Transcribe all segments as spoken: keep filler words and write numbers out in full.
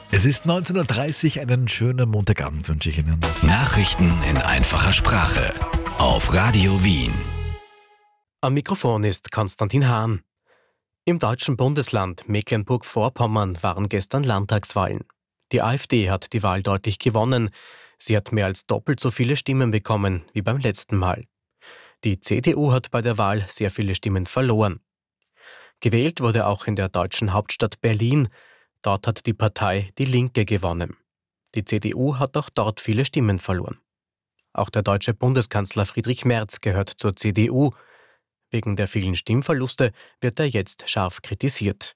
Es ist neunzehn Uhr dreißig, einen schönen Montagabend wünsche ich Ihnen. Nachrichten in einfacher Sprache auf Radio Wien. Am Mikrofon ist Konstantin Hahn. Im deutschen Bundesland Mecklenburg-Vorpommern waren gestern Landtagswahlen. Die AfD hat die Wahl deutlich gewonnen. Sie hat mehr als doppelt so viele Stimmen bekommen wie beim letzten Mal. Die C D U hat bei der Wahl sehr viele Stimmen verloren. Gewählt wurde auch in der deutschen Hauptstadt Berlin. Dort hat die Partei Die Linke gewonnen. Die C D U hat auch dort viele Stimmen verloren. Auch der deutsche Bundeskanzler Friedrich Merz gehört zur C D U. Wegen der vielen Stimmverluste wird er jetzt scharf kritisiert.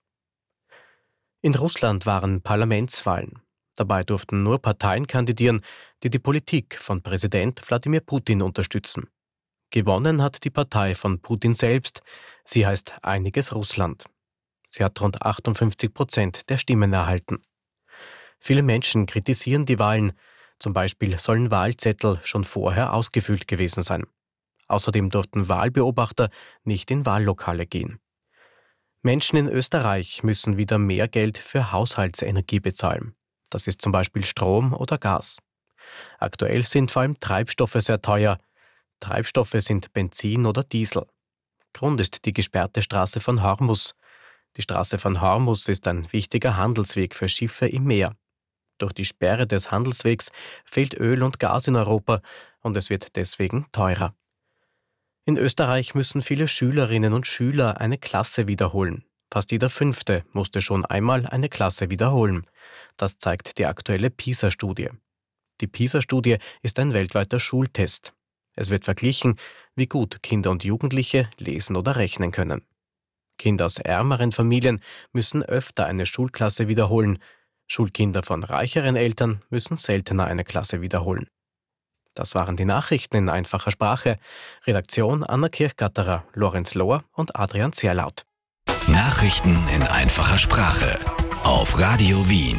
In Russland waren Parlamentswahlen. Dabei durften nur Parteien kandidieren, die die Politik von Präsident Wladimir Putin unterstützen. Gewonnen hat die Partei von Putin selbst. Sie heißt Einiges Russland. Sie hat rund achtundfünfzig Prozent der Stimmen erhalten. Viele Menschen kritisieren die Wahlen. Zum Beispiel sollen Wahlzettel schon vorher ausgefüllt gewesen sein. Außerdem durften Wahlbeobachter nicht in Wahllokale gehen. Menschen in Österreich müssen wieder mehr Geld für Haushaltsenergie bezahlen. Das ist zum Beispiel Strom oder Gas. Aktuell sind vor allem Treibstoffe sehr teuer. Treibstoffe sind Benzin oder Diesel. Grund ist die gesperrte Straße von Hormus. Die Straße von Hormus ist ein wichtiger Handelsweg für Schiffe im Meer. Durch die Sperre des Handelswegs fehlt Öl und Gas in Europa und es wird deswegen teurer. In Österreich müssen viele Schülerinnen und Schüler eine Klasse wiederholen. Fast jeder Fünfte musste schon einmal eine Klasse wiederholen. Das zeigt die aktuelle PISA-Studie. Die PISA-Studie ist ein weltweiter Schultest. Es wird verglichen, wie gut Kinder und Jugendliche lesen oder rechnen können. Kinder aus ärmeren Familien müssen öfter eine Schulklasse wiederholen. Schulkinder von reicheren Eltern müssen seltener eine Klasse wiederholen. Das waren die Nachrichten in einfacher Sprache. Redaktion Anna Kirchgatterer, Lorenz Lohr und Adrian Zerlaut. Nachrichten in einfacher Sprache auf Radio Wien.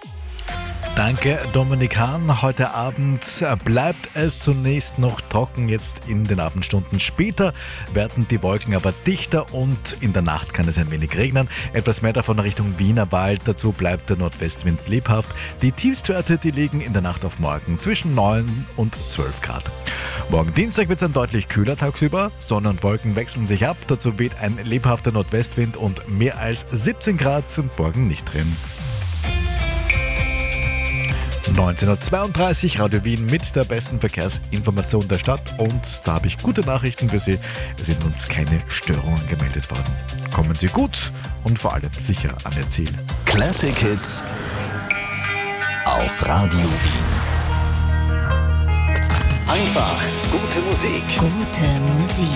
Danke, Dominik Hahn. Heute Abend bleibt es zunächst noch trocken, jetzt in den Abendstunden. Später werden die Wolken aber dichter und in der Nacht kann es ein wenig regnen. Etwas mehr davon Richtung Wienerwald. Dazu bleibt der Nordwestwind lebhaft. Die Tiefstwerte, die liegen in der Nacht auf morgen zwischen neun und zwölf Grad. Morgen Dienstag wird es dann deutlich kühler tagsüber. Sonne und Wolken wechseln sich ab. Dazu weht ein lebhafter Nordwestwind und mehr als siebzehn Grad sind morgen nicht drin. neunzehn Uhr zweiunddreißig, Radio Wien mit der besten Verkehrsinformation der Stadt und da habe ich gute Nachrichten für Sie. Es sind uns keine Störungen gemeldet worden. Kommen Sie gut und vor allem sicher an Ihr Ziel. Classic Hits auf Radio Wien. Einfach gute Musik. Gute Musik.